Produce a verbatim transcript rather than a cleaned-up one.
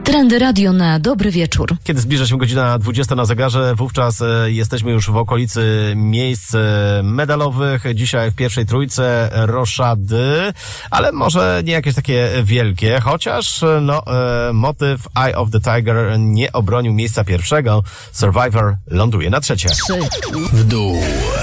Trendy Radio na dobry wieczór. Kiedy zbliża się godzina dwudziesta na zegarze, wówczas e, jesteśmy już w okolicy miejsc e, medalowych. Dzisiaj w pierwszej trójce roszady, ale może nie jakieś takie wielkie, chociaż e, no e, motyw Eye of the Tiger nie obronił miejsca pierwszego. Survivor ląduje na trzecie. Trzy W dół.